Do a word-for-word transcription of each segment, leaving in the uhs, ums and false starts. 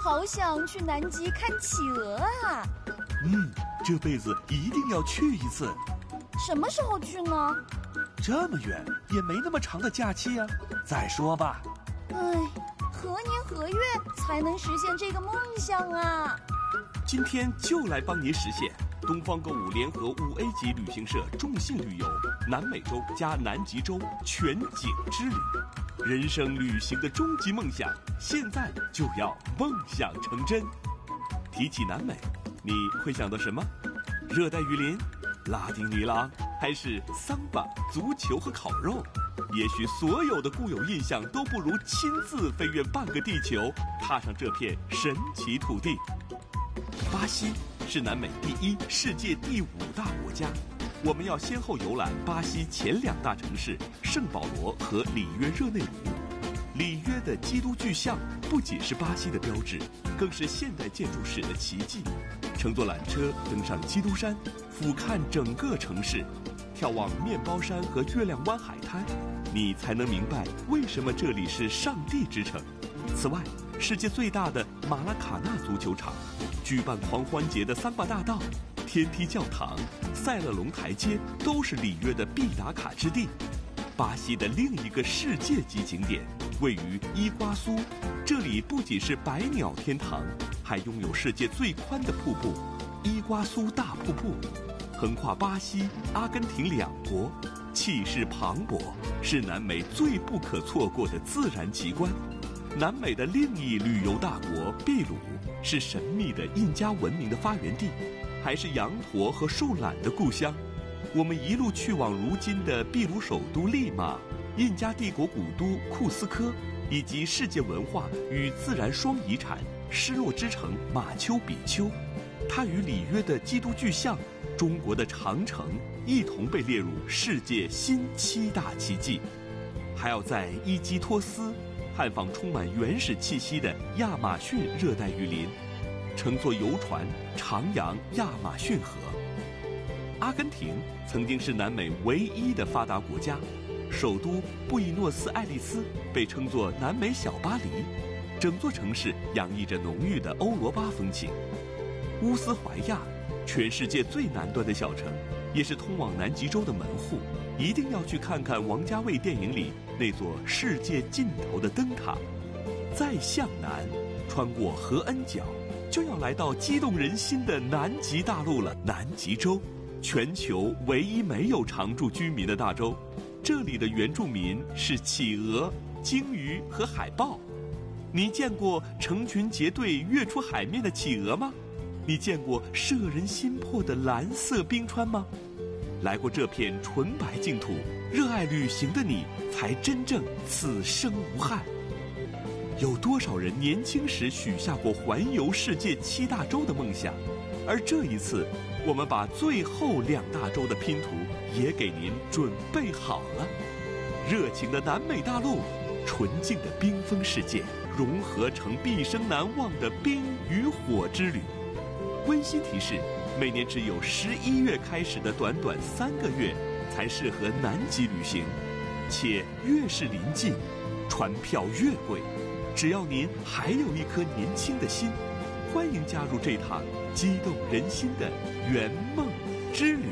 好想去南极看企鹅啊！ 嗯，这辈子一定要去一次。 什么时候去呢？ 这么远，也没那么长的假期啊。再说吧。 唉，何年何月才能实现这个梦想啊？ 今天就来帮您实现。东方购物联合五 A 级旅行社众信旅游南美洲加南极洲全景之旅，人生旅行的终极梦想，现在就要梦想成真。提起南美，你会想到什么？热带雨林、拉丁女郎，还是桑巴、足球和烤肉？也许所有的固有印象都不如亲自飞越半个地球，踏上这片神奇土地。巴西是南美第一、世界第五大国家。我们要先后游览巴西前两大城市圣保罗和里约热内卢。里约的基督巨像不仅是巴西的标志，更是现代建筑史的奇迹。乘坐缆车登上基督山，俯瞰整个城市，眺望面包山和月亮湾海滩，你才能明白为什么这里是上帝之城。此外，世界最大的马拉卡纳足球场，举办狂欢节的桑巴大道、天梯教堂、塞勒隆台阶都是里约的必打卡之地。巴西的另一个世界级景点位于伊瓜苏，这里不仅是百鸟天堂，还拥有世界最宽的瀑布——伊瓜苏大瀑布，横跨巴西、阿根廷两国，气势磅礴，是南美最不可错过的自然奇观。南美的另一旅游大国秘鲁是神秘的印加文明的发源地，还是羊驼和树懒的故乡。我们一路去往如今的秘鲁首都利马、印加帝国古都库斯科，以及世界文化与自然双遗产失落之城马丘比丘。它与里约的基督巨像、中国的长城一同被列入世界新七大奇迹。还要在伊基托斯探访充满原始气息的亚马逊热带雨林，乘坐游船徜徉亚马逊河。阿根廷曾经是南美唯一的发达国家，首都布宜诺斯艾利斯被称作南美小巴黎，整座城市洋溢着浓郁的欧罗巴风情。乌斯怀亚，全世界最南端的小城，也是通往南极洲的门户，一定要去看看王家卫电影里那座世界尽头的灯塔。再向南，穿过合恩角，就要来到激动人心的南极大陆了。南极洲，全球唯一没有常住居民的大洲，这里的原住民是企鹅、鲸鱼和海豹。你见过成群结队跃出海面的企鹅吗？你见过摄人心魄的蓝色冰川吗？来过这片纯白净土，热爱旅行的你才真正此生无憾。有多少人年轻时许下过环游世界七大洲的梦想？而这一次，我们把最后两大洲的拼图也给您准备好了。热情的南美大陆，纯净的冰封世界，融合成毕生难忘的冰与火之旅。温馨提示：每年只有十一月开始的短短三个月才适合南极旅行，且越是临近，船票越贵。只要您还有一颗年轻的心，欢迎加入这趟激动人心的圆梦之旅。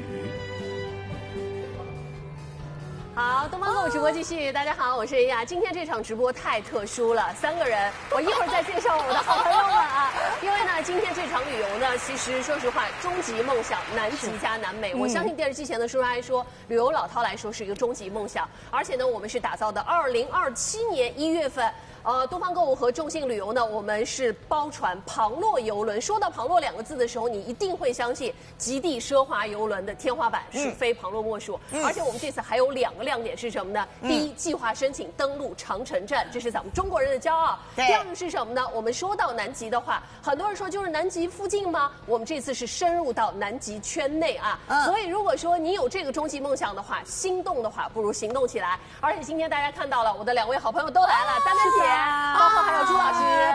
好，东方购物直播继续。大家好，我是恩雅。今天这场直播太特殊了，三个人，我一会儿再介绍我的好朋友们啊。因为呢，今天这场旅游呢，其实说实话，终极梦想南极加南美。我相信电视机前的叔叔阿姨说，旅游老饕来说是一个终极梦想。而且呢，我们是打造的二零二七年一月份。呃，东方购物和众信旅游呢，我们是包船庞洛游轮。说到庞洛两个字的时候，你一定会相信极地奢华游轮的天花板是非庞洛莫属。嗯、而且我们这次还有两个亮点是什么呢？嗯、第一，计划申请登陆长城站，这是咱们中国人的骄傲。第二个是什么呢？我们说到南极的话，很多人说就是南极附近吗？我们这次是深入到南极圈内啊。嗯、所以如果说你有这个终极梦想的话，心动的话，不如行动起来。而且今天大家看到了，我的两位好朋友都来了，丹丹姐。包括还有朱老师，大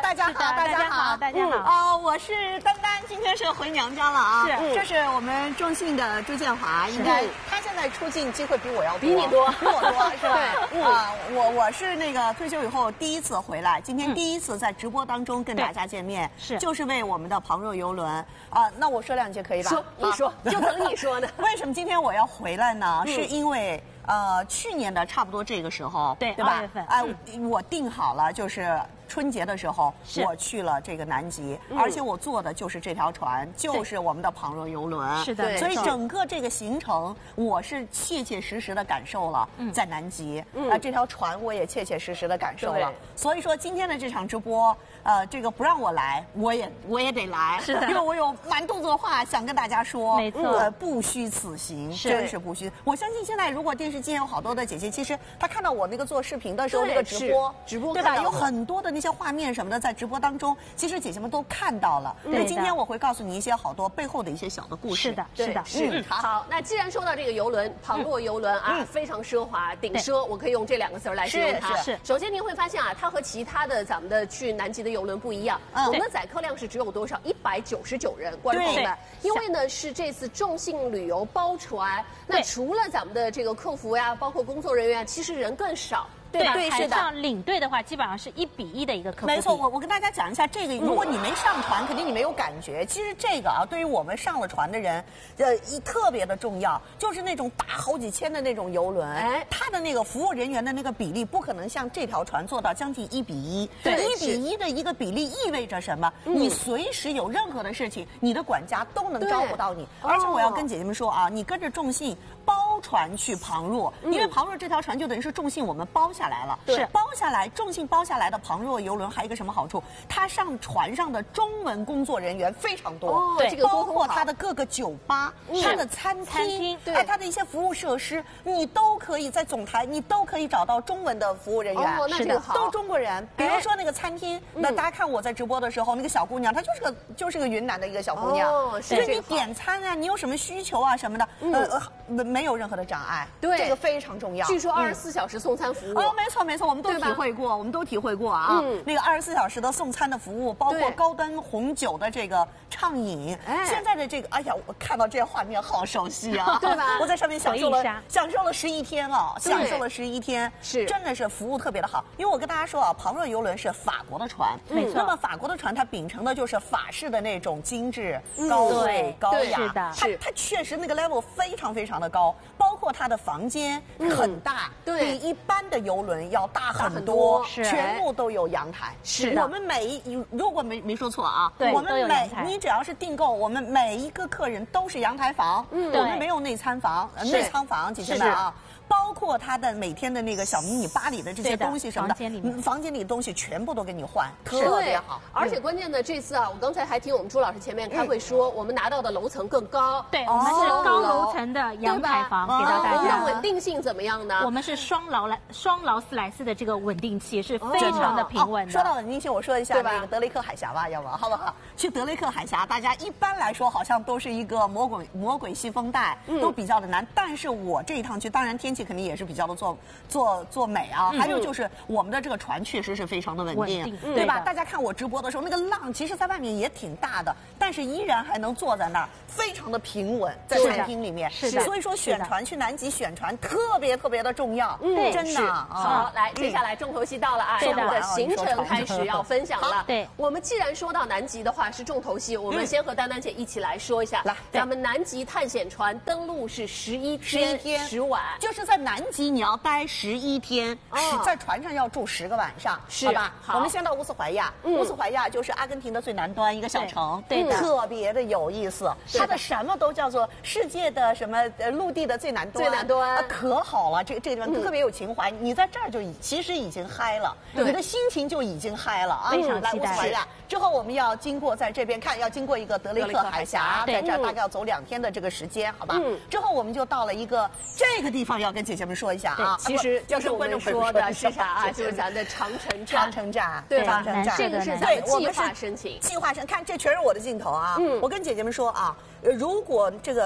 大家好，大家好， 大家好。 哦，我是丹丹，今天是回娘家了啊。 是， 这是我们中信的朱建华，应该他现在出镜机会比我要多， 比你多， 比我多是吧？ 对， 啊，我我是那个退休以后第一次回来，今天第一次在直播当中跟大家见面， 是， 就是为我们的旁若游轮啊。那我说两句可以吧？ 说，你说，就等你说呢。 为什么今天我要回来呢？是因为。呃，去年的差不多这个时候， 对对吧？ 二月份， 哎，我定好了，就是春节的时候，我去了这个南极，而且我坐的就是这条船，就是我们的旁若游轮。 是的， 所以整个这个行程，我是切切实实的感受了在南极。啊，这条船我也切切实实的感受了。所以说今天的这场直播，呃，这个不让我来，我也我也得来， 是的， 因为我有满肚子的话想跟大家说。 没错， 呃，不虚此行，真是不虚。我相信现在如果电视机有好多的姐姐，其实她看到我那个做视频的时候那个直播， 直播对吧？有很多的那些画面什么的在直播当中，其实姐姐们都看到了。那今天我会告诉你一些好多背后的一些小的故事。 是的，是的， 是。好，那既然说到这个游轮，旁若游轮啊，非常奢华，顶奢，我可以用这两个词来形容它。 是。 首先您会发现啊，它和其他的咱们的去南极的游轮不一样，我们的载客量是只有多少？一百九十九人，观众朋友们。因为呢是这次众信旅游包船，那除了咱们的这个客服呀，包括工作人员，其实人更少。 对吧？海上领队的话，基本上是一比一的一个客服。 没错，我我跟大家讲一下这个，如果你没上船，肯定你没有感觉。其实这个啊，对于我们上了船的人，呃，一特别的重要，就是那种大好几千的那种游轮，哎，它的那个服务人员的那个比例不可能像这条船做到将近一比一。 对， 一比一的一个比例意味着什么？你随时有任何的事情，你的管家都能招呼到你。而且我要跟姐姐们说啊，你跟着众信包船去旁若，因为旁若这条船就等于是众信我们包下来了。 是。 包下来，众信包下来的旁若游轮还有一个什么好处？它上船上的中文工作人员非常多， 哦，这个包括它的各个酒吧、它的餐厅，哎，它的一些服务设施，你都可以在总台，你都可以找到中文的服务人员。 哦，那这个好， 都中国人。比如说那个餐厅，那大家看我在直播的时候，那个小姑娘，她就是个就是个云南的一个小姑娘， 哦， 所以你点餐啊，你有什么需求啊什么的，呃，没没有任何的障碍。 对， 这个非常重要。 据说二十四小时送餐服务。 哦，没错没错，我们都。都体会过，我们都体会过啊。嗯，那个二十四小时的送餐的服务，包括高端红酒的这个畅饮。哎，现在的这个，哎呀，我看到这些画面好熟悉啊， 对吧？ 我在上面享受了享受了十一天啊，享受了十一天， 是真的是服务特别的好。因为我跟大家说啊，旁若游轮是法国的船，没错。那么法国的船它秉承的就是法式的那种精致、高贵、高雅。 是的， 它它确实那个 level 非常非常的高，包括它的房间很大，比一般的游轮要大。很多，全部都有阳台。 是我们每一如果没没说错啊， 对， 我们每你只要是订购，我们每一个客人都是阳台房，嗯，我们没有内餐房、内舱房，姐姐们啊。包括他的每天的那个小迷你吧里的这些东西什么的， 房间里房间里的东西全部都给你换，特别好。 而且关键的这次啊，我刚才还听我们朱老师前面开会说，我们拿到的楼层更高。 对，我们是高楼层的阳台房给到大家。 我们的稳定性怎么样呢？ 我们是双劳莱双劳斯莱斯的这个稳定器是非常的平稳的。 说到稳定性，我说一下那个德雷克海峡吧，要不好不好？去德雷克海峡，大家一般来说好像都是一个魔鬼魔鬼系风带，都比较的难。但是我这一趟去，当然天气肯定也是比较的。做做做美啊，还有就是我们的这个船确实是非常的稳定，对吧？大家看我直播的时候，那个浪其实在外面也挺大的，但是依然还能坐在那儿，非常的平稳，在餐厅里面。 是的， 所以说选船去南极选船特别特别的重要，嗯，真的。 好，来，接下来重头戏到了啊，我们的行程开始要分享了。 对， 我们既然说到南极的话是重头戏，我们先和丹丹姐一起来说一下。来，咱们南极探险船登陆是十一天十晚， 就是在南极你要。要待十一天，哦、在船上要住十个晚上， 是好吧？ 好， 我们先到乌斯怀亚，嗯、乌斯怀亚就是阿根廷的最南端一个小城， 对，对特别的有意思。它的什么都叫做世界的什么呃陆地的最南端， 最南端、 啊、可好了，这个这个地方、嗯、特别有情怀。你在这儿就其实已经嗨了，你的心情就已经嗨了啊！ 非常来乌斯怀亚之后，我们要经过在这边看，要经过一个德雷克海峡，在这儿大概要走两天的这个时间，好吧？嗯、之后我们就到了一个这个地方，要跟姐姐们说一下啊， 其实。就是我们说的是啥啊？就是咱的长城站。 长城站， 对吧？ 长城站， 这个是咱的计划申请。 计划申，看这全是我的镜头啊！嗯，我跟姐姐们说啊，如果这个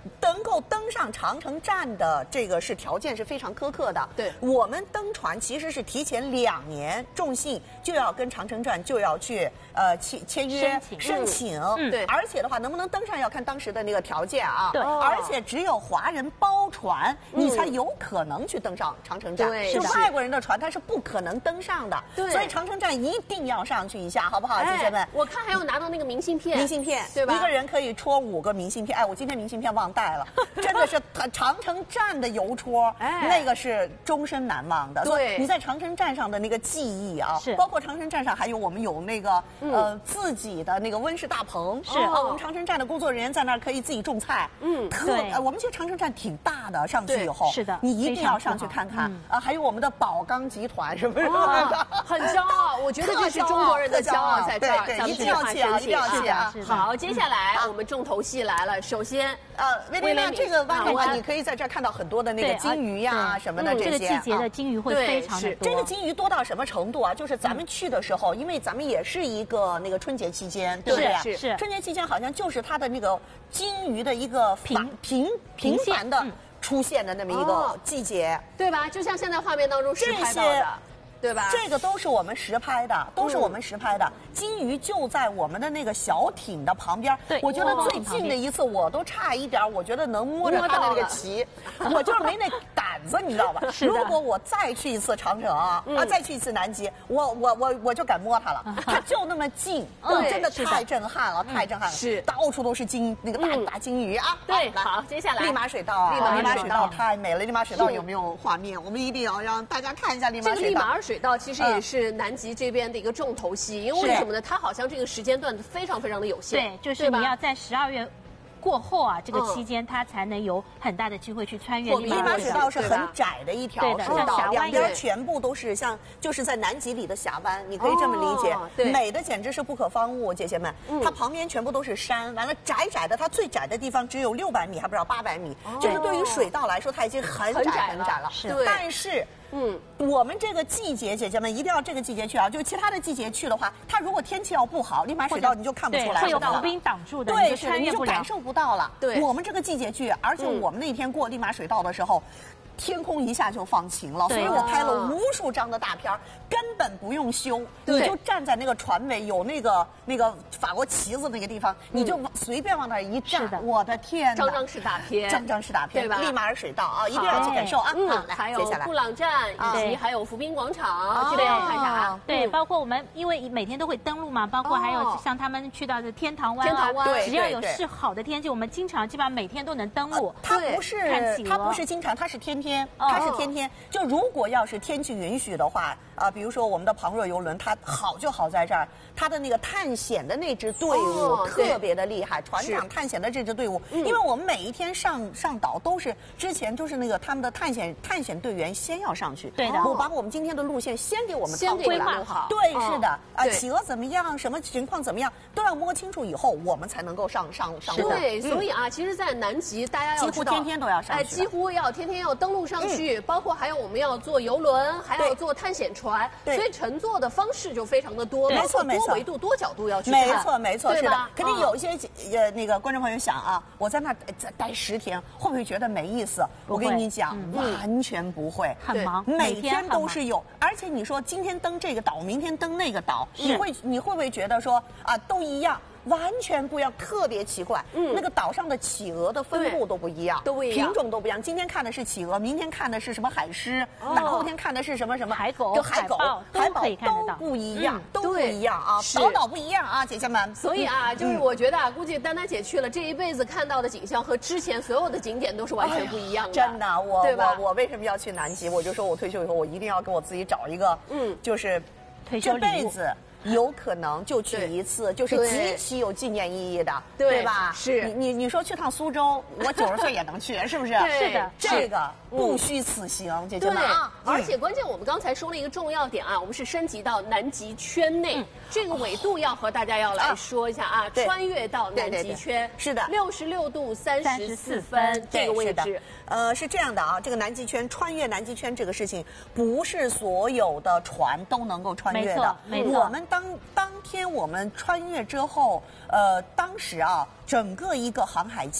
能够登上长城站的这个是条件是非常苛刻的。 对， 我们登船其实是提前两年，众信就要跟长城站就要去呃签签约申请申请。 嗯对而且的话，能不能登上要看当时的那个条件啊。 对而且只有华人包船，你才有可能去登上长城站。 对就是外国人的船，它是不可能登上的。 对所以长城站一定要上去一下，好不好，姐姐们？ 我看还要拿到那个明信片， 明信片， 对吧？ 一个人可以戳五个明信片。哎，我今天明信片忘带了，真的是长城站的邮戳， 哎那个是终身难忘的。 对所以你在长城站上的那个记忆啊， 是包括长城站上还有我们有那个、 嗯、 呃自己的那个温室大棚， 是啊，我们长城站的工作人员在那儿可以自己种菜， 嗯特对呃我们其实长城站挺大的，上去以后是的你一定要上去非常看看嗯啊，还有我们的宝钢集团什么什么哦的， 很骄傲，我觉得这是中国人的骄傲在这儿， 对对， 咱们一定要去啊，一定要去啊。 是的好，接下来我们重头戏来了。首先， 呃，威廉娜，这个湾的话，你可以在这儿看到很多的那个对金鱼呀对什么的嗯这个这些。 季节的金鱼会非常的对多。 这个金鱼多到什么程度啊？就是咱们去的时候，因为咱们也是一个那个春节期间，对不对？ 是是春节期间好像就是它的那个金鱼的一个频繁频频频现繁的嗯出现的那么一个哦季节。 对吧？就像现在画面当中实拍到的，对吧？ 这个都是我们实拍的，都是我们实拍的。金鱼就在我们的那个小艇的旁边。 对我觉得最哇近的一次，我都差一点，我觉得能摸着它的那个鳍，我就是没那胆子，你知道吧？ 是的如果我再去一次长城啊，啊，再去一次南极，我我我我就敢摸它了。它就那么近， 对真的是的太震撼了，太震撼了。 是到处都是金那个大嗯大金鱼啊。 对， 来好，接下来利马水道啊， 利马利马水道水道太美了，利马水道有没有画面？我们一定要让大家看一下利马这个水道。 利马尔水道其实也是南极这边的一个重头戏，因为为什么呢？它好像这个时间段非常非常的有限， 对，就是对吧你要在十二月过后啊，这个嗯期间它才能有很大的机会去穿越过利利马利马水道。 水道是很窄的一条对的水道， 像峡湾两边一样全部都是像就是在南极里的峡湾，你可以这么理解哦，对美的简直是不可方物，姐姐们。它旁边全部都是山，完了窄窄的，它最窄的地方只有六百米，还不知道八百米，就是对于水道来说，它已经很窄很窄了很窄了。 是对但是。 嗯， 我们这个季节，姐姐们一定要这个季节去啊！就其他的季节去的话，它如果天气要不好，利马水道你就看不对出来， 会有知道吧浮冰挡住的，你对， 就是穿越不了你就感。受不到了。 对我们这个季节去，而且嗯我们那天过利马水道的时候。天空一下就放晴了，所对以我拍了无数张的大片儿，根本不用修， 对你就站在那个船尾有那个那个法国旗子那个地方，你就往随便往那儿一站是的， 我的天哪， 张张是大片， 张张是大片， 对吧利马尔水道啊，一定要去感受啊！ 嗯， 好，来还有接下来布朗站，以及对还有浮冰广场， 哦这边要看啥？ 对， 嗯包括我们因为每天都会登陆嘛，包括还有哦像他们去到的天堂湾啊， 天堂湾只要对对有是好的天气，我们经常基本上每天都能登陆。 它对不是看企鹅它不是经常，它是天天， 哦它是天天。就如果要是天气允许的话，啊，比如说我们的庞若游轮，它好就好在这儿，它的那个探险的那支队伍哦对特别的厉害，船长探险的这支队伍，因为我们每一天上上岛都是之前就是那个他们的探险探险队员先要上去， 对的我把我们今天的路线先给我们先给套出来规划好对， 哦是的，啊， 对企鹅怎么样，什么情况怎么样，都要摸清楚以后，我们才能够上上上岛。 对， 嗯所以啊，其实，在南极，大家要知道几乎天天都要上去哎， 的几乎要天天要登陆上去，包括还有我们要坐游轮，还要对坐探险船， 对所以乘坐的方式就非常的多， 没包括错没错多维度、多角度要去看。 没错，没错，是的对吧， 肯定嗯有一些呃那个观众朋友想啊，我在那儿待待十天，会不会觉得没意思？我不会跟你讲， 嗯完全不会。 很忙， 每天很忙都是有，而且你说今天登这个岛，明天登那个岛，你会你会不会觉得说啊都一样？完全不一样，特别奇怪。 嗯那个岛上的企鹅的分布对都不一样， 都不一样品种都不一样。今天看的是企鹅，明天看的是什么海狮，那后天看的是什么什么海狗就海狗海豹、都海豹可以看得都到不一样嗯， 都不对一样啊， 是岛岛不一样啊，姐姐们。 所以啊，就是我觉得啊，估计丹丹姐去了，这一辈子看到的景象和之前所有的景点都是完全不一样的。 真的，我对吧我我为什么要去南极？我就说我退休以后，我一定要给我自己找一个， 嗯就是这退休礼物辈子。有可能就去一次，就是对极其有纪念意义的， 对吧？ 是你你你说去趟苏州，我九十岁也能去，是不是？ 对是的这个不虚此行，姐姐对们啊！ 而且关键我们刚才说了一个重要点啊，我们是升级到南极圈内，这个纬度要和大家要来说一下啊， 对穿越到南对对对极圈， 是的六十六度三十四分这对是的个位置。 呃，是这样的啊，这个南极圈穿越南极圈这个事情，不是所有的船都能够穿越的。 没错没错我们当当天我们穿越之后，呃，当时啊，整个一个航海季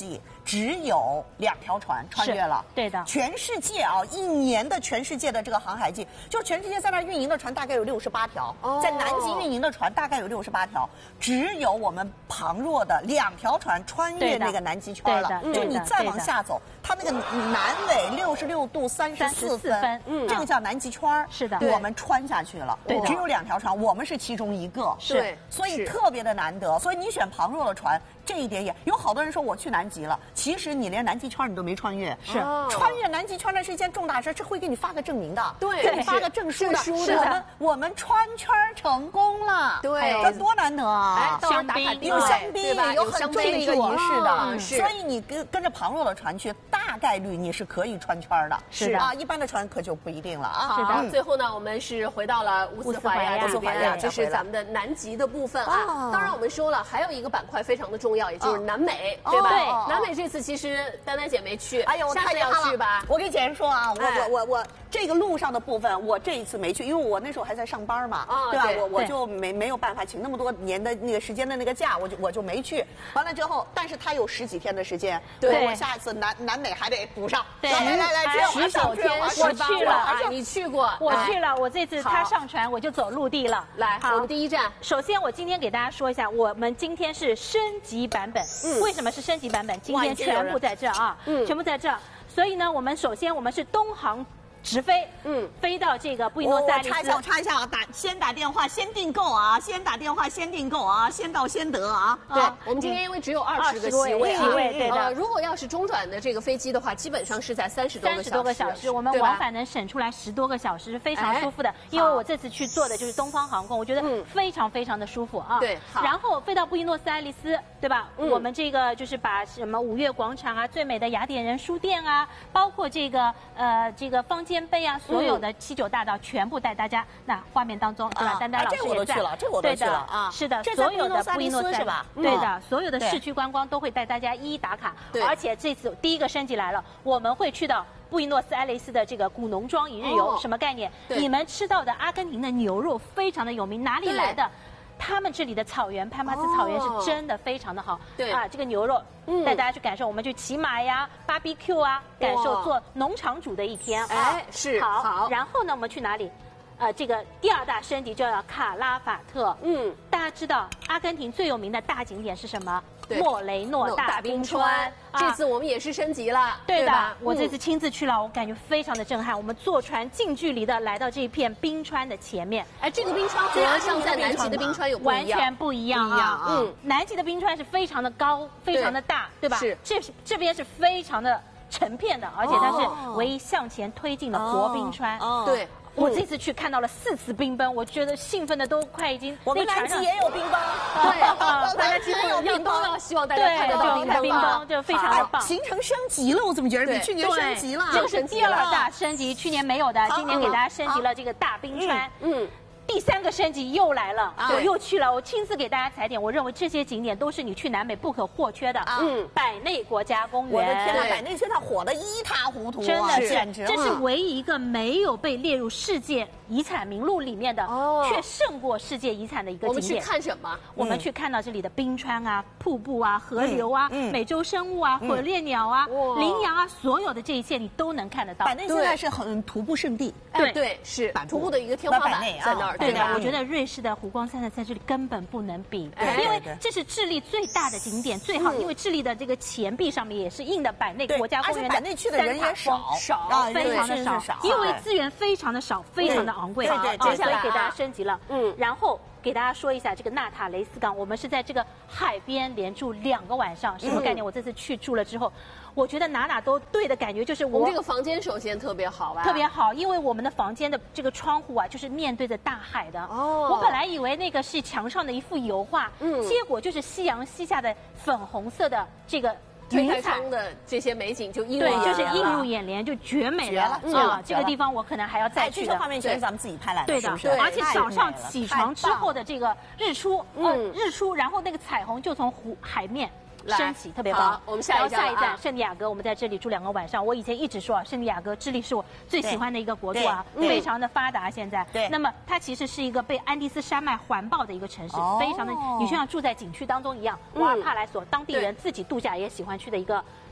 只有两条船穿越了。 对的。 全世界啊，一年的全世界的这个航海记，就全世界在那儿运营的船大概有六十八条， 哦、 在南极运营的船大概有六十八条，只有我们旁若的两条船穿越那个南极圈了。就你再往下走，它那个南纬六十六度三十四分，嗯，这个叫南极圈。 是的， 我们穿下去了。对，只有两条船，我们是其中一个。 是， 所以特别的难得。所以你选旁若的船，这一点也有好多人说我去南极了，其实你连南极圈你都没穿越。 是， 穿越南极圈那是一件重大事，这会给你发个证明的。 对， 给你发个证书的。是我们我们穿圈成功了。 对， 这多难得啊！ 香槟有香槟，有很重的一个仪式的。 是， 所以你跟跟着旁若的船去，大概率你是可以穿圈的。 是的啊，一般的船可就不一定了啊。 是的。最后呢，我们是回到了乌斯怀亚这边，这是咱们的南极的部分啊。当然我们说了，还有一个板块非常的重要，也就是南美，对吧？ 对， 南美这次其实丹丹姐没去， 哎呦， 下次要去吧？ 我跟姐姐说啊，我我我我这个路上的部分，我这一次没去，因为我那时候还在上班嘛，对吧？我我就没没有办法请那么多年的那个时间的那个假，我就我就没去。完了之后，但是他有十几天的时间， 对， 我下一次南南美还得补上。 对， 来来来， 十九天， 我去了啊，你去过， 我去了，我这次他上船，我就走陆地了。 来，我们第一站， 首先我今天给大家说一下，我们今天是升级版本。嗯，为什么是升级版本？今天全部在这啊，嗯，全部在这。所以呢，我们首先我们是东航直飞，嗯，飞到这个布宜诺斯艾利斯。 我插一下，我插一下啊，打先打电话，先订购啊，先打电话，先订购啊，先到先得啊。 对，我们今天因为只有二十个席位啊， 对的。 如果要是中转的这个飞机的话，基本上是在三十多个三十多个小时，我们往返能省出来十多个小时，是非常舒服的。因为我这次去坐的就是东方航空，我觉得非常非常的舒服啊。 对， 然后飞到布宜诺斯艾利斯，对吧？我们这个就是把什么五月广场啊、最美的雅典人书店啊，包括这个呃这个方尖碑啊，所有的七九大道全部带大家。那画面当中，对吧？丹丹老师也在。 这我都去了，这我都去了啊。 是的，所有的布宜诺斯是吧？ 对的，所有的市区观光都会带大家一一打卡。而且这次第一个升级来了，我们会去到布宜诺斯艾利斯的这个古农庄一日游。什么概念？你们吃到的阿根廷的牛肉非常的有名，哪里来的？他们这里的草原，潘巴斯草原是真的非常的好。 对啊，这个牛肉带大家去感受，我们去骑马呀、B B Q 啊，感受做农场主的一天。 哎，是好。然后呢，我们去哪里？呃，这个第二大升级就要卡拉法特。嗯，大家知道阿根廷最有名的大景点是什么？莫雷诺大冰川。 这次我们也是升级了， 对的。我这次亲自去了，我感觉非常的震撼。我们坐船近距离的来到这一片冰川的前面。 哎，这个冰川和像在南极的冰川有不一样， 完全不一样啊。嗯，南极的冰川是非常的高，非常的大，对吧？是。这这边是非常的成片的，而且它是唯一向前推进的活冰川。 对。 我这次去看到了四次冰崩，我觉得兴奋的都快已经。 我们南极也有冰崩， 对，大家其实有冰崩，要希望大家看得到冰崩， 冰崩就非常的棒。 行程升级了，我怎么觉得比去年升级了？ 这是第二大升级，去年没有的，今年给大家升级了这个大冰川。嗯。第三个升级又来了，我又去了，我亲自给大家踩点。我认为这些景点都是你去南美不可或缺的。嗯，百内国家公园， 我的天哪，百内现在火得一塌糊涂， 真的简直， 这是唯一一个没有被列入世界遗产名录里面的，却胜过世界遗产的一个景点。 我们去看什么？ 我们去看到这里的冰川啊、瀑布啊、河流啊、美洲生物啊、火烈鸟啊、羚羊啊，所有的这一切你都能看得到。 百内现在是很徒步圣地， 对对，是徒步的一个天花板在那儿， 对的。我觉得瑞士的湖光山色在这里根本不能比，因为这是智利最大的景点，最好，因为智利的这个钱币上面也是印的百内国家公园的百内去的人也少少，非常的少，因为资源非常的少，非常的昂贵。 对对，接下来给大家升级了，嗯，然后给大家说一下这个纳塔雷斯港，我们是在这个海边连住两个晚上，什么概念？我这次去住了之后，我觉得哪哪都对的感觉，就是我们这个房间首先特别好吧， 特别好，因为我们的房间的这个窗户啊，就是面对着大海的。哦，我本来以为那个是墙上的一幅油画，嗯，结果就是夕阳西下的粉红色的这个。 推开窗的这些美景就映入眼帘， 对，就是映入眼帘，就绝美了啊！这个地方我可能还要再去的。 这画面全是咱们自己拍来的， 对的，而且早上起床之后的这个日出，嗯，日出，然后那个彩虹就从湖海面升起，特别棒。 我们下一下一站圣地亚哥，我们在这里住两个晚上。我以前一直说啊，圣地亚哥，智利是我最喜欢的一个国度啊，非常的发达。现在，对，那么它其实是一个被安第斯山脉环抱的一个城市，非常的，你就像住在景区当中一样。瓦尔帕莱索当地人自己度假也喜欢去的一个。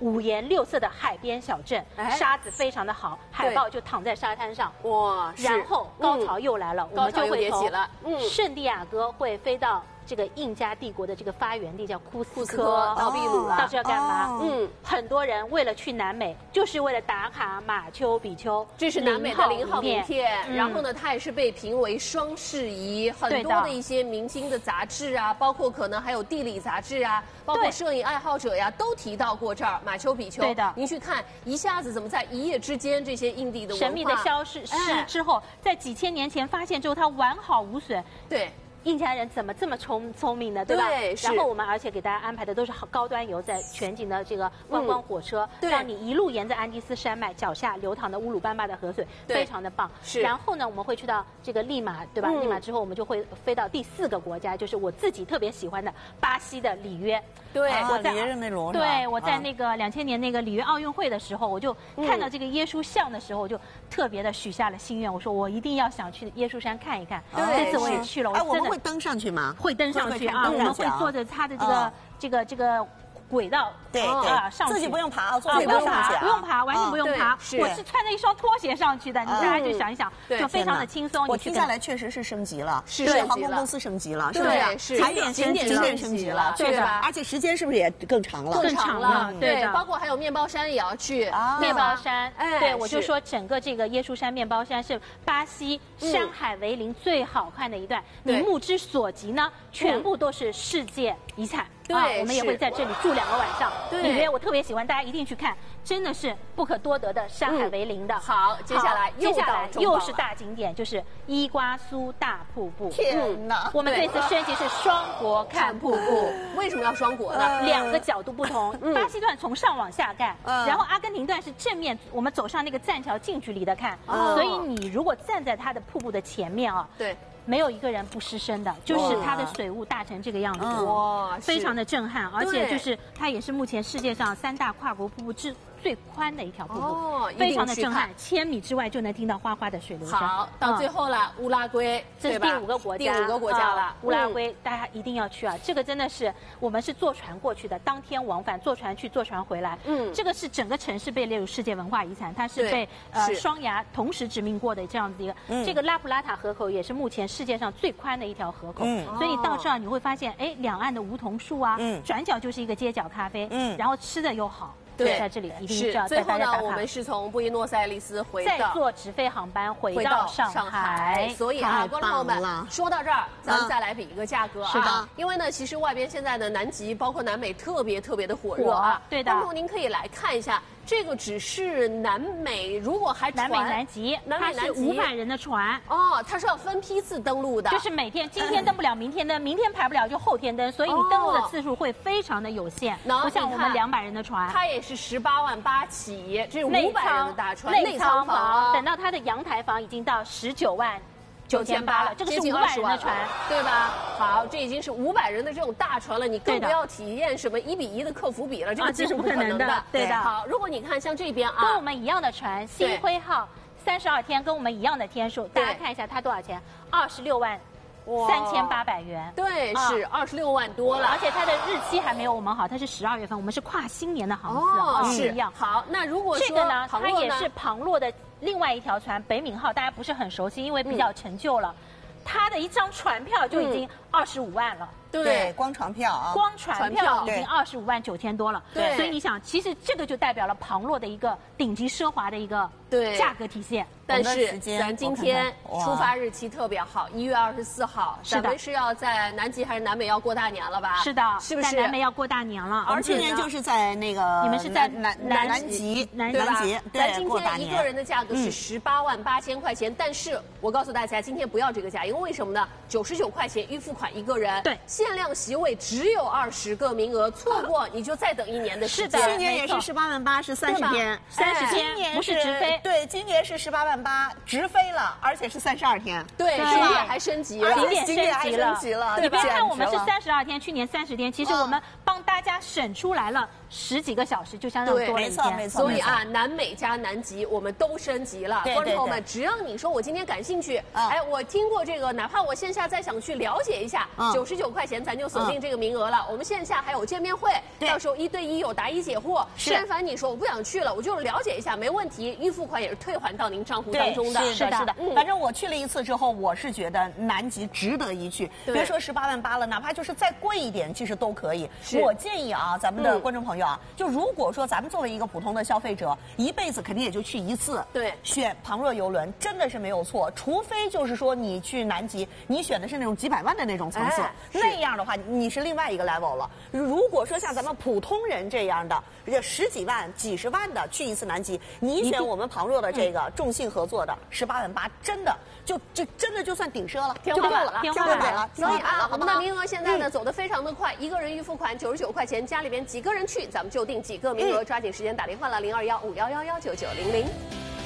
五颜六色的海边小镇，沙子非常的好，海豹就躺在沙滩上。哇！然后高潮又来了，我们就会从圣地亚哥会飞到这个印加帝国的这个发源地叫库斯科， 到秘鲁了。 到这要干嘛？嗯，很多人为了去南美，就是为了打卡马丘比丘。 这是南美的零号名片，然后呢，它也是被评为双适宜，很多的一些明星的杂志啊，包括可能还有地理杂志啊，包括摄影爱好者呀，都提到过这儿马丘比丘。 对的， 您去看，一下子怎么在一夜之间，这些印地的文化神秘的消失失之后，在几千年前发现之后，它完好无损。 对。 印加人怎么这么聪聪明呢？对吧？ 对， 然后我们而且给大家安排的都是好高端游在全景的这个观光火车，嗯、让你一路沿着安第斯山脉脚下流淌的乌鲁班巴的河水，非常的棒。 是。 然后呢，我们会去到这个利马，对吧？嗯、利马之后，我们就会飞到第四个国家，就是我自己特别喜欢的巴西的里约。 对， 啊、 我在里约热内卢。 对，我在那个两千年那个里约奥运会的时候，我就看到这个耶稣像的时候，我就特别的许下了心愿，我说我一定要想去耶稣山看一看。 对， 这次我也去了，我真的。 我们会登上去吗？ 会登上去啊，我们会坐着它的这个这个这个轨道， 对啊，上去自己不用爬，坐不用爬， 不用爬，完全不用爬。我是穿着一双拖鞋上去的，你大家就想一想，就非常的轻松。 我听下来确实是升级了， 是航空公司升级了，是不是？ 是景点景点景点升级了， 对的。 而且时间是不是也更长了？ 更长了， 对， 包括还有面包山也要去。 面包山，对，我就说整个这个耶稣山面包山是巴西山海为邻最好看的一段，你目之所及呢，全部都是世界遗产。 对、 啊，我们也会在这里住两个晚上。 对， 里面我特别喜欢，大家一定去看，真的是不可多得的山海为邻的。 嗯、好，接下来接下来又是大景点，就是伊瓜苏大瀑布。 天哪！ 嗯、我们这次升级是双国看瀑布。 为什么要双国呢？ 呃、两个角度不同， 嗯、 巴西段从上往下看，嗯、然后阿根廷段是正面，我们走上那个栈桥近距离的看。哦、所以你如果站在它的瀑布的前面啊， 对。 没有一个人不失身的，就是它的水雾大成这个样子，哇，非常的震撼，而且就是它也是目前世界上三大跨国瀑布之最宽的一条瀑布，哦，非常的震撼，千米之外就能听到哗哗的水流声。 好，到最后了，乌拉圭， 这是第五个国家， 第五个国家了， 乌拉圭大家一定要去啊！这个真的是我们是坐船过去的，当天往返，坐船去，坐船回来。嗯，这个是整个城市被列入世界文化遗产，它是被呃双崖同时殖民过的这样子一个。这个拉普拉塔河口也是目前世界上最宽的一条河口，所以你到这儿你会发现，哎，两岸的梧桐树啊，转角就是一个街角咖啡，嗯，然后吃的又好。对，在这里一定要最后呢，我们是从布宜诺斯艾利斯回到， 再坐直飞航班回到上海。 所以啊，观众朋友们，说到这儿，咱们再来比一个价格啊。 是的， 因为呢，其实外边现在的南极包括南美特别特别的火热啊。 对的。 观众您可以来看一下，这个只是南美，如果还南美南极，它是五百人的船哦，它是要分批次登陆的， 就是每天今天登不了，明天登，明天排不了就后天登，所以你登陆的次数会非常的有限，不像我们两百人的船， 它也是十八万八起，这是五百人的大船， 内舱房，等到它的阳台房已经到十九万九千八了，这个是五百人的船， 对吧？好，这已经是五百人的这种大船了，你更不要体验什么一比一的客服比了，这个几乎不可能的。 对的。 好，如果你看像这边啊， 跟我们一样的船，星辉号三十二天，跟我们一样的天数，大家看一下它多少钱？二十六万。三千八百元， 对，是二十六万多了， 而且它的日期还没有我们好，它是十二月份，我们是跨新年的航次，哦， 是一样。 好，那如果说这个呢，它也是旁落的另外一条船北闵号，大家不是很熟悉，因为比较陈旧了，它的一张船票就已经二十五万了。 对，光船票啊， 光船票已经二十五万九千多了。 对， 所以你想，其实这个就代表了旁落的一个顶级奢华的一个价格体现。 但是咱今天出发日期特别好，一月二十四号，咱们是要在南极还是南美要过大年了吧？ 是的， 是不是？ 在南美要过大年了， 而今年就是在那个你们是在南南南极南极， 咱今天一个人的价格是十八万八千块钱，但是我告诉大家，今天不要这个价，因为为什么呢？九十九块钱预付款一个人， 对， 限量席位只有二十个名额，错过你就再等一年的时间。 去年也是十八万八，是三十天， 三十天， 今年不是直飞， 对，今年是十八万八直飞了，而且是三十二天， 对，景点还升级了， 景点升级了， 了。 你别看我们是三十二天，去年三十天，其实我们帮大家省出来了十几个小时，就相当多了一天。 没错没错。 所以啊，南美加南极我们都升级了。观众朋友们，只要你说我今天感兴趣，哎，我听过这个，哪怕我线下再想去了解一下，九十九块钱咱就锁定这个名额了。我们线下还有见面会，到时候一对一有答疑解惑。但凡你说我不想去了，我就是了解一下，没问题，预付款也是退还到您账户当中的。 是的，是的。反正我去了一次之后，我是觉得南极值得一去。别说十八万八了，哪怕就是再贵一点，其实都可以。我建议啊，咱们的观众朋友啊，就如果说咱们作为一个普通的消费者，一辈子肯定也就去一次。 对， 选庞若游轮真的是没有错，除非就是说你去南极，你选的是那种几百万的那种层次，哎、那样的话你是另外一个 level 了。如果说像咱们普通人这样的，十几万、几十万的去一次南极，你选我们庞若的这个众信合作的十八万八，真的就就真的就算顶奢了， 天花板了， 天花板了。 所以啊，我们的名额现在呢走得非常的快，一个人预付款九十九块钱，家里边几个人去，咱们就定几个名额，抓紧时间打电话了，零二幺五幺幺幺九九零零。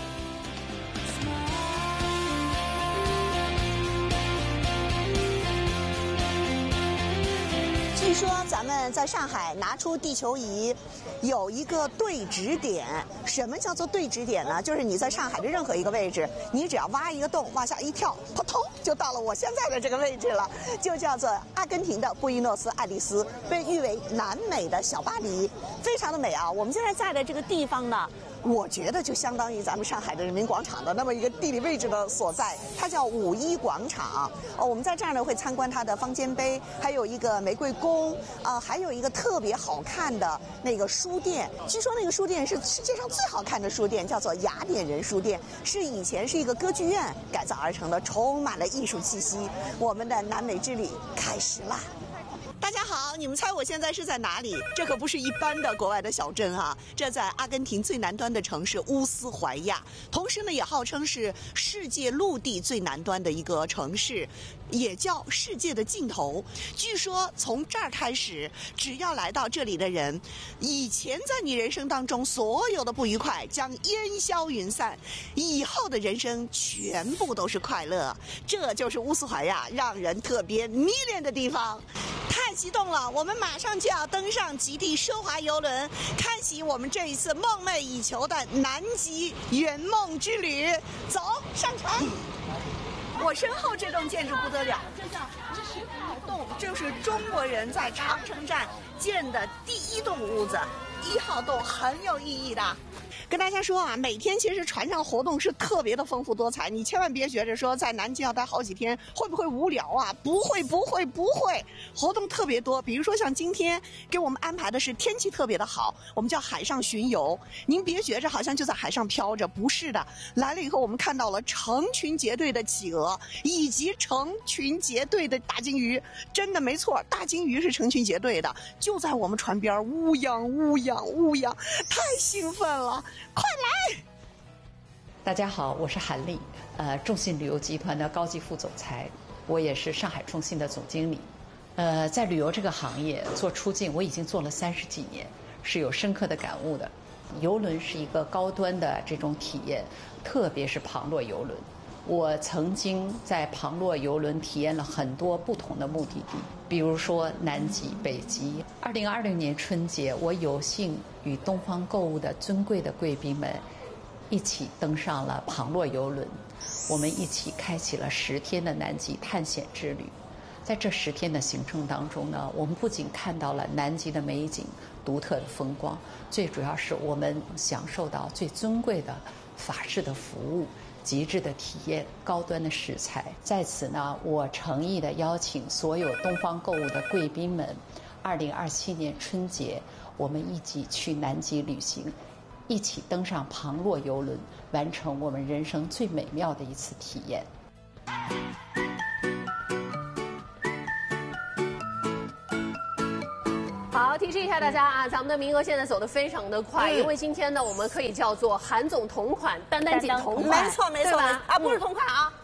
据说咱们在上海拿出地球仪，有一个对指点。什么叫做对指点呢？就是你在上海的任何一个位置，你只要挖一个洞，往下一跳，扑通就到了我现在的这个位置了，就叫做阿根廷的布宜诺斯艾利斯，被誉为南美的小巴黎，非常的美啊。我们现在在的这个地方呢，我觉得就相当于咱们上海的人民广场的那么一个地理位置的所在，它叫五一广场。哦，我们在这儿呢会参观它的方尖碑，还有一个玫瑰宫，啊、呃，还有一个特别好看的那个书店。据说那个书店是世界上最好看的书店，叫做雅典人书店，是以前是一个歌剧院改造而成的，充满了艺术气息。我们的南美之旅开始啦！大家好，你们猜我现在是在哪里？这可不是一般的国外的小镇啊，这在阿根廷最南端的城市乌斯怀亚，同时呢也号称是世界陆地最南端的一个城市，也叫世界的尽头。据说从这儿开始，只要来到这里的人，以前在你人生当中所有的不愉快将烟消云散，以后的人生全部都是快乐。这就是乌斯怀亚让人特别迷恋的地方。太激动了，我们马上就要登上极地奢华游轮，开启我们这一次梦寐以求的南极圆梦之旅。走，上船！我身后这栋建筑不得了，这叫一号洞，这是中国人在长城站建的第一栋屋子。一号洞很有意义的。跟大家说啊，每天其实船上活动是特别的丰富多彩，你千万别觉着说在南极要待好几天会不会无聊啊？不会不会不会，活动特别多。比如说像今天给我们安排的是天气特别的好，我们叫海上巡游。您别觉着好像就在海上飘着，不是的。来了以后我们看到了成群结队的企鹅，以及成群结队的大鲸鱼。真的没错，大鲸鱼是成群结队的，就在我们船边乌泱乌泱乌泱，太兴奋了，快来！ 大家好，我是韩丽，呃，众信旅游集团的高级副总裁，我也是上海众信的总经理。呃，在旅游这个行业做出境，我已经做了三十几年，是有深刻的感悟的。游轮是一个高端的这种体验，特别是庞若游轮。我曾经在庞若游轮体验了很多不同的目的地，比如说南极、北极。二零二零年春节，我有幸与东方购物的尊贵的贵宾们一起登上了庞若游轮，我们一起开启了十天的南极探险之旅。在这十天的行程当中呢，我们不仅看到了南极的美景、独特的风光，最主要是我们享受到最尊贵的法式的服务、极致的体验、高端的食材。在此呢，我诚意地邀请所有东方购物的贵宾们，二零二七年春节，我们一起去南极旅行，一起登上庞若游轮，完成我们人生最美妙的一次体验。 好，提示一下大家啊，咱们的名额现在走得非常的快，嗯、因为今天呢，我们可以叫做韩总同款、丹丹姐同款， 没错没错啊，不是同款啊。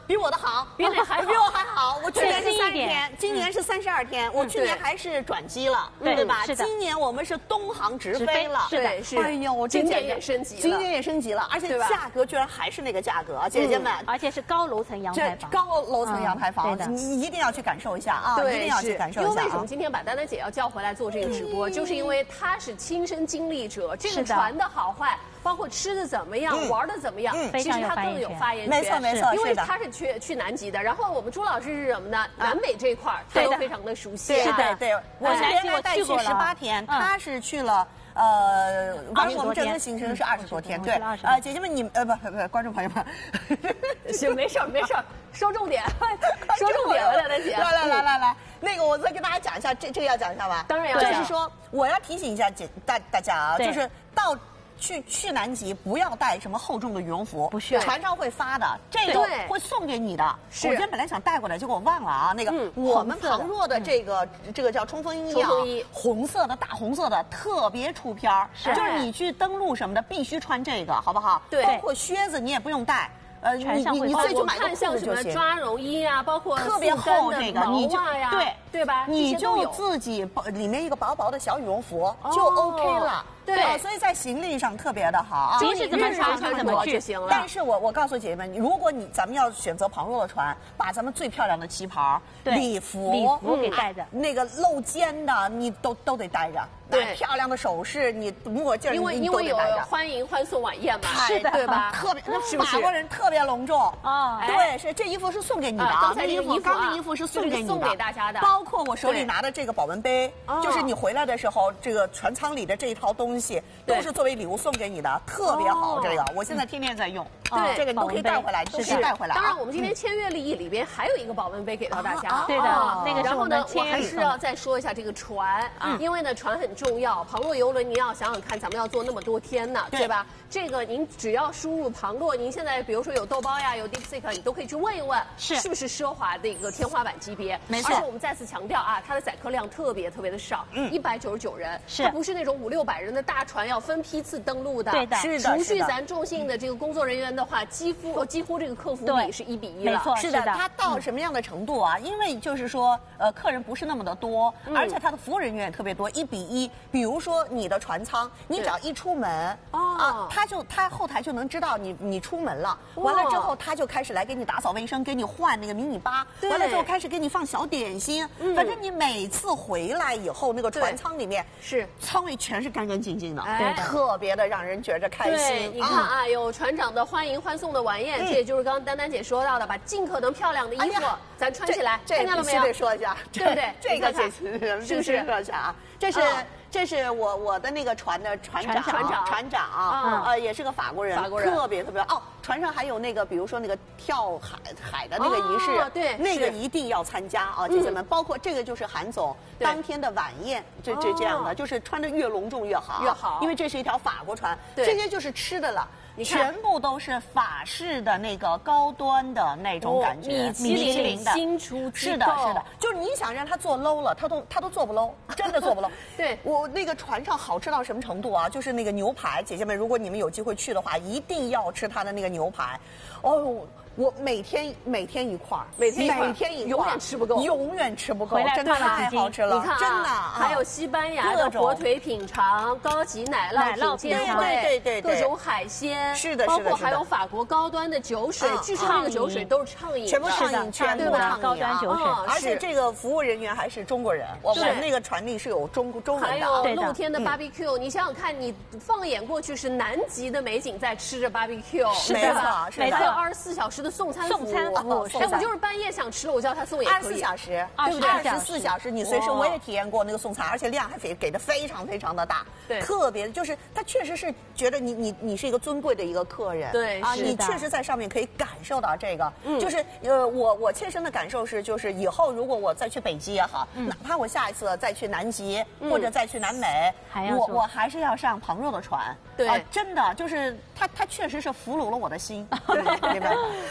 比我的好， 比你还好， 比我还好。我去年是三十天，今年是三十二天，我去年还是转机了，对吧？今年我们是东航直飞了， 是的，是。 哎呦，我今年也升级了， 今年也升级了，而且价格居然还是那个价格，姐姐们， 而且是高楼层阳台房， 高楼层阳台房，你一定要去感受一下啊，一定要去感受一下。 因为为什么今天把丹丹姐要叫回来做这个直播，就是因为她是亲身经历者，这个船的好坏。包括吃的怎么样，嗯、玩的怎么样，嗯、其实他更有发言权。 没错没错， 因为他是去去南极的。然后我们朱老师是什么呢？啊、南美这一块他都非常的熟悉。 是的，对，我是连来带去十八天，他是去了。呃，反正我们整个行程是二十多天，对。呃，姐姐们，你呃不不不，观众朋友们， 行，没事没事，说重点，说重点了，丹姐。 来来来来来，那个我再跟大家讲一下，这这个要讲一下吧？ 当然要讲。 就是说，我要提醒一下姐大大家啊，就是到。去去南极不要带什么厚重的羽绒服， 不需要， 船上会发的，这个会送给你的。我今天本来想带过来，结果我忘了啊。那个我们旁若的这个这个叫冲锋衣啊，红色的大红色的特别出片儿，就是你去登陆什么的必须穿这个，好不好？ 对， 包括靴子你也不用带。呃，你你你自己去买个裤子就行。 抓绒衣啊，包括特别厚这个，你就对对吧？ 你就自己里面一个薄薄的小羽绒服就 OK 了。对，所以在行李上特别的好啊。 即使怎么穿穿怎么去就行了。 但是我我告诉姐姐们，如果你咱们要选择旁若的船，把咱们最漂亮的旗袍、礼服、 礼服给带着， 那个露肩的你都都得带着。对，漂亮的首饰，你墨镜， 因为因为有欢迎欢送晚宴嘛， 是的， 对吧？ 特别，那法国人特别隆重啊。对，是这衣服是送给你的， 刚才这个衣服， 刚才衣服是送给你的， 送给大家的。 包括我手里拿的这个保温杯，就是你回来的时候，这个船舱里的这一套东西都是作为礼物送给你的，特别好。这个我现在天天在用， 对， 这个你都可以带回来，都可以带回来。 当然，我们今天签约礼仪里边还有一个保温杯给到大家。 对的，那个是我们签约礼。 然后呢，我还是要再说一下这个船，因为呢，船很重要，旁若游轮你要想想看，咱们要坐那么多天呢，对吧？这个您只要输入旁若，您现在比如说有豆包呀，有 DeepSeek， 你都可以去问一问， 是是不是奢华的一个天花板级别？ 没错。 而且我们再次强调啊，它的载客量特别特别的少，嗯，一百九十九人， 是它不是那种五六百人的大船要分批次登陆的， 对的， 是的。 除去咱重信的这个工作人员的话，几乎几乎这个客服比是一比一了， 没错， 是的。它到什么样的程度啊？因为就是说，呃，客人不是那么的多，而且它的服务人员也特别多，一比一。比如说你的船舱，你只要一出门啊，他就他后台就能知道你你出门了。完了之后，他就开始来给你打扫卫生，给你换那个迷你巴。完了之后开始给你放小点心。反正你每次回来以后，那个船舱里面是舱位全是干干净净的，对，特别的让人觉着开心。 你看啊，有船长的欢迎欢送的晚宴，这也就是刚刚丹丹姐说到的，把尽可能漂亮的衣服咱穿起来，看见了没有？ 这必须得说一下， 对不对？ 这个姐姐是不是说一下啊？这是。这是我我的那个船的船长， 船长， 船长啊，呃，也是个法国人， 法国人特别特别哦。船上还有那个，比如说那个跳海海的那个仪式， 对， 那个一定要参加啊，姐姐们。包括这个就是韩总当天的晚宴，这这这样的，就是穿的越隆重越好， 越好， 因为这是一条法国船，这些就是吃的了。全部都是法式的那个高端的那种感觉， 米其林的新出是的，是的，就是你想让他做 low 了，他都他都做不 low， 真的做不 low。 对， 我那个船上好吃到什么程度啊？就是那个牛排，姐姐们，如果你们有机会去的话，一定要吃他的那个牛排，哦。我每天每天一块儿， 每天每天一块儿， 永远吃不够， 永远吃不够，真的太好吃了。 你看， 真的， 还有西班牙的火腿品尝、高级奶酪品鉴会， 对对对， 各种海鲜， 是的， 包括还有法国高端的酒水，据说那个酒水都是畅饮， 全部畅饮，全部畅饮， 高端酒水， 而且这个服务人员还是中国人，我们那个船里是有中中文的， 还有露天的 barbecue， 你想想看，你放眼过去是南极的美景在吃着 barbecue， 没错， 每次二十四小时的送餐服务。 服务， 哎，我就是半夜想吃了，我叫他送也可以。 二十四小时，对不对？二十四小时，你随时我也体验过那个送餐，而且量还给给的非常非常的大， 对， 特别就是他确实是觉得你你你是一个尊贵的一个客人， 对啊，你确实在上面可以感受到这个，就是呃，我我切身的感受是，就是以后如果我再去北极也好，哪怕我下一次再去南极或者再去南美，我我还是要上旁若的船， 对， 真的就是他他确实是俘虏了我的心，对不对？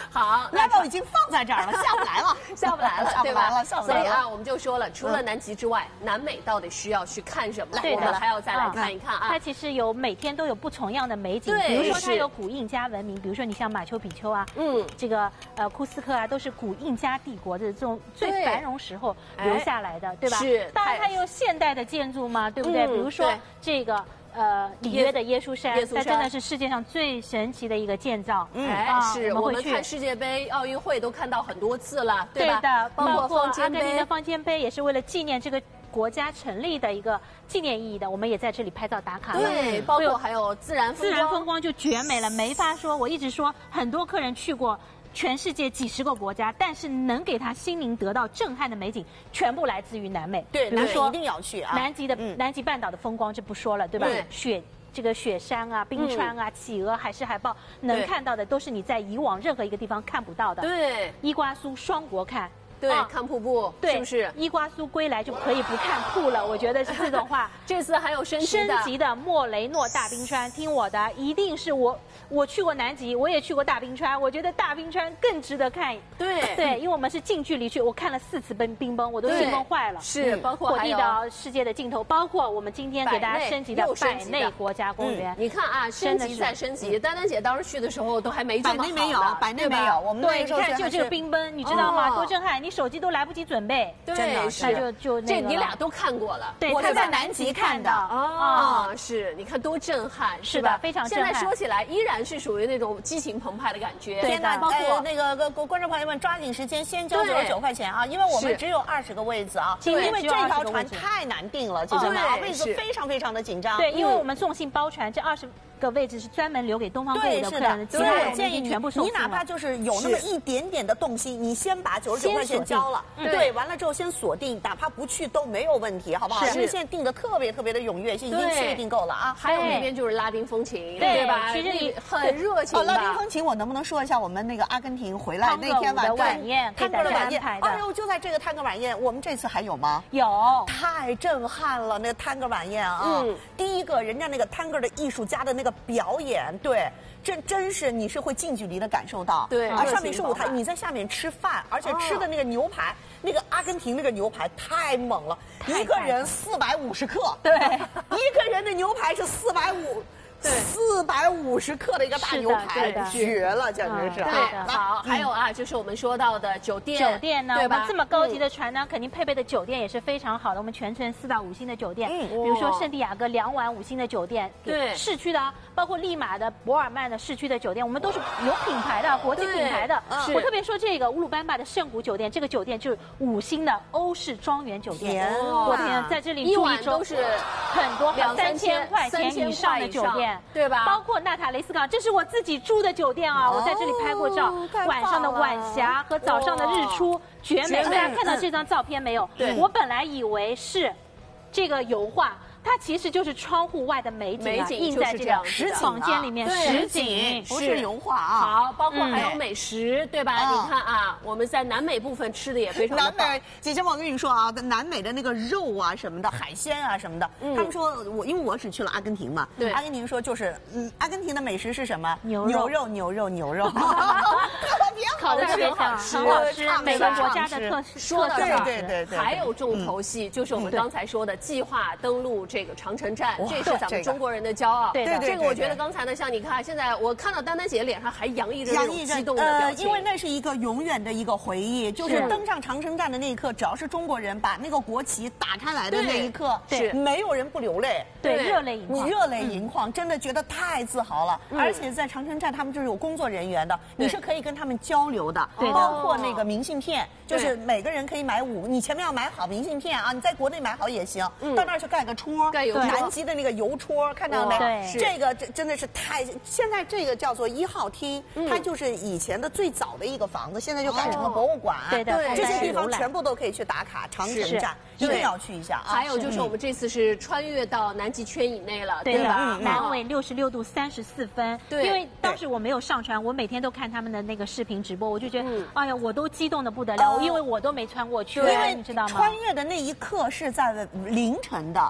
好 ，level 已经放在这儿了，下不来了， 下不来了， 下不来了，下不来了。 所以啊，我们就说了，除了南极之外，南美到底需要去看什么？我们还要再来看一看啊。 它其实有每天都有不同样的美景，比如说它有古印加文明，比如说你像马丘比丘啊，嗯，这个呃库斯科啊，都是古印加帝国的这种最繁荣时候留下来的，对吧？ 是。 当然它也有现代的建筑嘛，对不对？比如说这个。呃，里约的耶稣山，它真的是世界上最神奇的一个建造。 嗯，哎，是我们看世界杯、奥运会都看到很多次了，对吧？ 对的，包括阿根廷的方尖碑也是为了纪念这个国家成立的一个纪念意义的，我们也在这里拍照打卡。 对，包括还有自然自然风光就绝美了，没法说。我一直说，很多客人去过。全世界几十个国家，但是能给他心灵得到震撼的美景，全部来自于南美。 对， 比如说一定要去啊！ 南极的南极半岛的风光就不说了，对吧？雪这个雪山啊、冰川啊、企鹅、海狮、海豹，能看到的都是你在以往任何一个地方看不到的。 对， 伊瓜苏双国看。 对，看瀑布，是不是？ 伊瓜苏归来就可以不看瀑了，我觉得是这种话。 这次还有升级的升级的莫雷诺大冰川，听我的，一定是我我去过南极，我也去过大冰川，我觉得大冰川更值得看。 对对，因为我们是近距离去，我看了四次冰冰崩，我都兴奋坏了。 是，包括火地岛世界的尽头，包括我们今天给大家升级的百内国家公园。 你看啊，升级再升级。丹丹姐当时去的时候都还没这么好。 百内没有，百内没有。我们对，你看就这个冰崩，你知道吗？多震撼！你手机都来不及准备。 对， 是就就这你俩都看过了。 对， 我是在南极看的。 啊，是，你看多震撼， 是吧？非常震撼。 现在说起来，依然是属于那种激情澎湃的感觉。 对的， 包括那个观众朋友们，抓紧时间先交九十九块钱啊，因为我们只有二十个位子啊，因为这条船太难订了，姐姐们啊，位子非常非常的紧张。 对，因为我们众信包船，这二十个位置是专门留给东方购物的客人的， 所以我建议你，你哪怕就是有那么一点点的动心，你先把九十九块钱交了，对，完了之后先锁定，哪怕不去都没有问题，好不好？因为现在订的特别特别的踊跃，现在已经确定够了啊。 还有那边就是拉丁风情，对吧？ 其实你很热情。 哦，拉丁风情，我能不能说一下我们那个阿根廷回来那天晚晚宴， 探戈的晚宴？哎呦，就在这个探戈晚宴，我们这次还有吗？ 有， 太震撼了，那个探戈晚宴啊！嗯，第一个人家那个探戈的艺术家的那个表演。对，这真是你是会近距离的感受到。 对， 而上面是舞台，你在下面吃饭，而且吃的那个牛排，那个阿根廷那个牛排太猛了，一个人四百五十克。 对， 一个人的牛排是四百五。四百五十克的一个大牛排，绝了，简直是。 对，好，还有啊，就是我们说到的酒店， 酒店呢，我们这么高级的船呢，肯定配备的酒店也是非常好的。我们全程四到五星的酒店，比如说圣地亚哥两晚五星的酒店， 对， 市区的啊，包括利马的、博尔曼的市区的酒店，我们都是有品牌的，国际品牌的。我特别说这个乌鲁班巴的圣谷酒店，这个酒店就是五星的欧式庄园酒店。我天，在这里住一周都是很多三千块钱以上的酒店。 对吧？ 包括纳塔雷斯港，这是我自己住的酒店啊，我在这里拍过照，晚上的晚霞和早上的日出，绝美。大家看到这张照片没有？ 对， 我本来以为是这个油画。它其实就是窗户外的美景啊，印在这个房间里面，实景不是油画啊。 好，包括还有美食，对吧？你看啊，我们在南美部分吃的也非常的棒。 南美，姐姐们，我跟你说啊，南美的那个肉啊什么的，海鲜啊什么的，他们说我因为我只去了阿根廷嘛， 对， 阿根廷说就是嗯，阿根廷的美食是什么？ 牛牛肉，牛肉，牛肉， 烤的特别香，很好吃，每个国家的特说到这儿， 对对对， 还有重头戏就是我们刚才说的计划登陆这个长城站，这是咱们中国人的骄傲。 对对， 这个我觉得刚才呢，像你看，现在我看到丹丹姐脸上还洋溢着那种激动的表情， 因为那是一个永远的一个回忆，就是登上长城站的那一刻，只要是中国人把那个国旗打开来的那一刻， 对， 没有人不流泪， 对，热泪盈眶， 你热泪盈眶，真的觉得太自豪了。而且在长城站，他们就是有工作人员的，你是可以跟他们交流的，包括那个明信片，就是每个人可以买五，你前面要买好明信片啊，你在国内买好也行，到那儿去盖个戳， 盖邮戳， 南极的那个邮戳，看到没？ 对， 这个真真的是太，现在这个叫做一号厅，它就是以前的最早的一个房子，现在就改成了博物馆， 对的， 这些地方全部都可以去打卡，长城站一定要去一下啊。 还有就是我们这次是穿越到南极圈以内了， 对吧？ 南纬六十六度三十四分， 对， 因为当时我没有上传，我每天都看他们的那个视频直播，我就觉得，哎呀，我都激动的不得了，因为我都没穿过去， 因为你知道吗？ 穿越的那一刻是在凌晨的四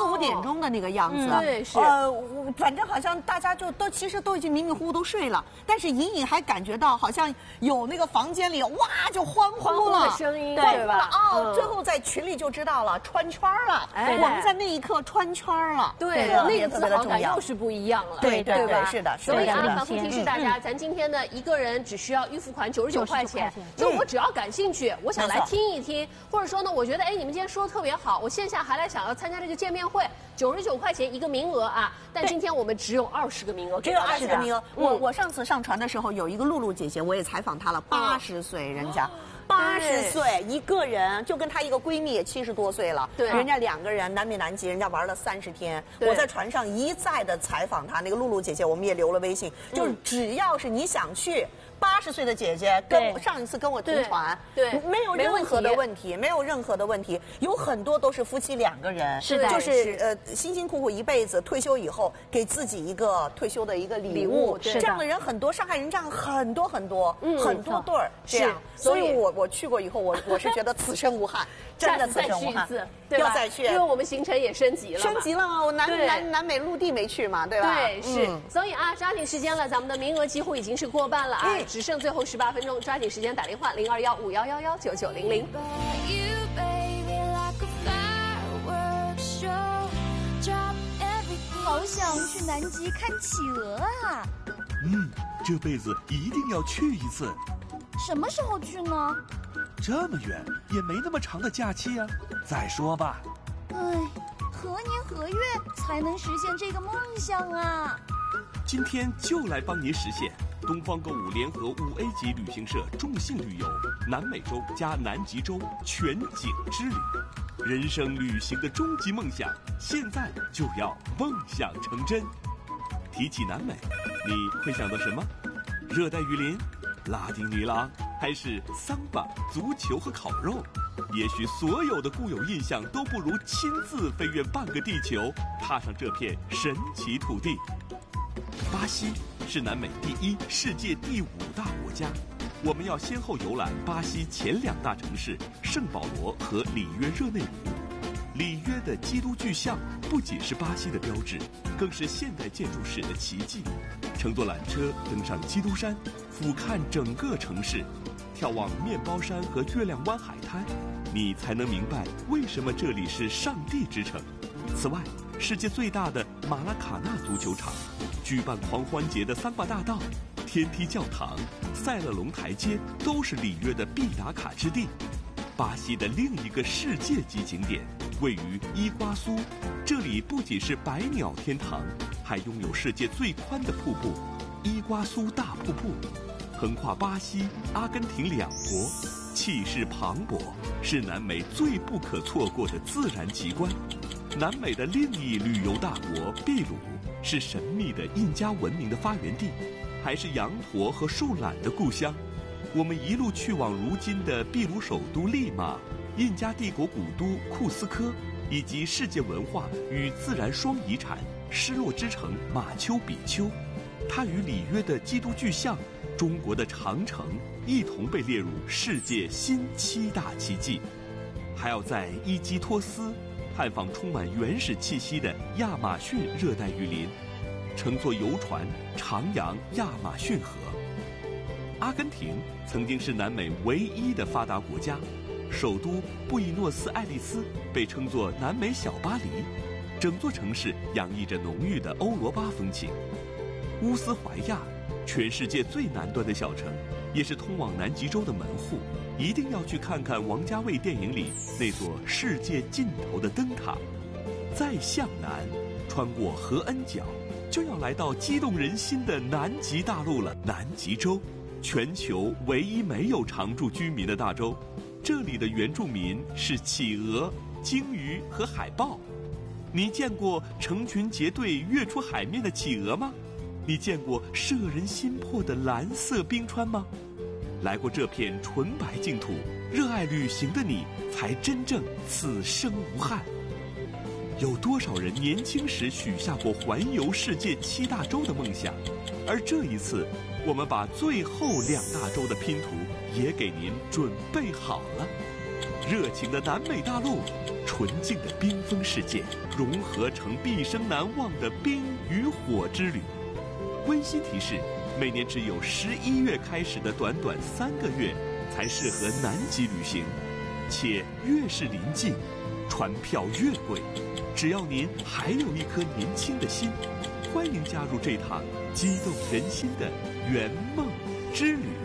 四五点钟的那个样子。 嗯、对，是。 呃，反正好像大家就都其实都已经迷迷糊糊都睡了，但是隐隐还感觉到好像有那个房间里哇就欢呼了， 欢呼的声音， 对, 对吧？ 哦、嗯，最后在群里就知道了，穿圈了。哎，我们在那一刻穿圈了， 对，那个自豪感又是不一样了， 对对吧？ 是的， 所以啊，反复提示大家，咱今天呢一个人只需要预付款九十九块钱，就我只要感兴趣，我想来听一听，或者说呢，我觉得哎你们今天说的特别好，我线下还来想要参加这个见面会，九十九块钱一个名额啊，但今天我们只有二十个名额， 只有二十个名额。我我上次上传的时候，有一个露露姐姐，我也采访她了，八十岁人家。八十岁一个人，就跟她一个闺蜜也七十多岁了， 对， 人家两个人南北南极，人家玩了三十天。我在船上一再的采访她，那个露露姐姐，我们也留了微信，嗯、就是只要是你想去。八十岁的姐姐跟上一次跟我同船， 对， 没有任何的问题，没有任何的问题，有很多都是夫妻两个人， 是的， 就是呃辛辛苦苦一辈子，退休以后给自己一个退休的一个礼物，这样的人很多，上海人这样很多很多，嗯，很多对儿这样，所以我我去过以后，我我是觉得此生无憾，真的此生无憾， 要再去， 因为我们行程也升级了， 升级了，我南南南美陆地没去嘛，对吧？ 对，是，所以啊，抓紧时间了，咱们的名额几乎已经是过半了啊。只剩最后十八分钟，抓紧时间打电话零二幺五幺幺幺九九零零。 好想去南极看企鹅啊！ 嗯，这辈子一定要去一次。 什么时候去呢？ 这么远，也没那么长的假期啊。再说吧。 唉，何年何月才能实现这个梦想啊？ 今天就来帮您实现。东方购物联合五 A 级旅行社众信旅游南美洲加南极洲全景之旅，人生旅行的终极梦想，现在就要梦想成真。提起南美，你会想到什么？热带雨林、拉丁女郎，还是桑巴、足球和烤肉？也许所有的固有印象都不如亲自飞越半个地球，踏上这片神奇土地。巴西是南美第一、世界第五大国家，我们要先后游览巴西前两大城市圣保罗和里约热内卢。里约的基督巨像不仅是巴西的标志，更是现代建筑史的奇迹。乘坐缆车登上基督山，俯瞰整个城市，眺望面包山和月亮湾海滩，你才能明白为什么这里是上帝之城。此外，世界最大的马拉卡纳足球场，举办狂欢节的桑巴大道、天梯教堂、塞勒隆台阶都是里约的必打卡之地。巴西的另一个世界级景点位于伊瓜苏，这里不仅是百鸟天堂，还拥有世界最宽的瀑布——伊瓜苏大瀑布，横跨巴西、阿根廷两国，气势磅礴，是南美最不可错过的自然奇观。南美的另一旅游大国秘鲁，是神秘的印加文明的发源地，还是羊驼和树懒的故乡。我们一路去往如今的秘鲁首都利马、印加帝国古都库斯科，以及世界文化与自然双遗产失落之城马丘比丘。它与里约的基督巨像、中国的长城一同被列入世界新七大奇迹。还要在伊基托斯探访充满原始气息的亚马逊热带雨林，乘坐游船徜徉亚马逊河。阿根廷曾经是南美唯一的发达国家，首都布宜诺斯艾利斯被称作南美小巴黎，整座城市洋溢着浓郁的欧罗巴风情。乌斯怀亚，全世界最南端的小城，也是通往南极洲的门户，一定要去看看王家卫电影里那座世界尽头的灯塔。再向南，穿过和恩角，就要来到激动人心的南极大陆了。南极洲，全球唯一没有常住居民的大洲，这里的原住民是企鹅、鲸鱼和海豹。你见过成群结队跃出海面的企鹅吗？你见过摄人心魄的蓝色冰川吗？来过这片纯白净土，热爱旅行的你才真正此生无憾。有多少人年轻时许下过环游世界七大洲的梦想？而这一次，我们把最后两大洲的拼图也给您准备好了。 热情的南美大陆，纯净的冰封世界，融合成毕生难忘的冰与火之旅。温馨提示：每年只有十一月开始的短短三个月，才适合南极旅行，且越是临近，船票越贵。只要您还有一颗年轻的心，欢迎加入这趟激动人心的圆梦之旅。